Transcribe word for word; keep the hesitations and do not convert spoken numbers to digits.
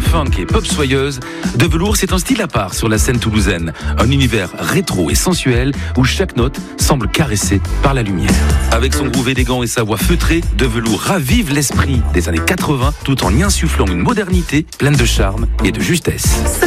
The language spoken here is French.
funk et pop soyeuse, De Velours, c'est un style à part sur la scène toulousaine. Un univers rétro et sensuel où chaque note semble caressée par la lumière. Avec son groove élégant et sa voix feutrée, De Velours ravive l'esprit des années quatre-vingts tout en y insufflant une modernité pleine de charme et de justesse.